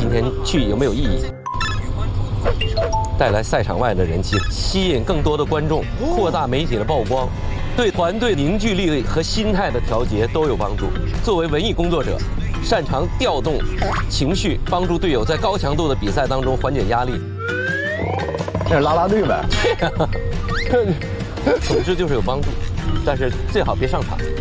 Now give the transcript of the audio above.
天去有没有意义？带来赛场外的人气，吸引更多的观众，扩大媒体的曝光，对团队凝聚力和心态的调节都有帮助。作为文艺工作者，擅长调动情绪，帮助队友在高强度的比赛当中缓解压力。 那是啦啦队呗。 总之就是有帮助，但是最好别上场。